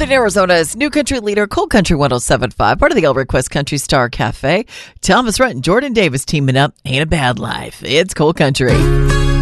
in Arizona's new country leader, Cold Country 107.5, part of the El Request Country Star Cafe. Thomas Rhett and Jordan Davis teaming up. Ain't a bad life. It's Cold Country.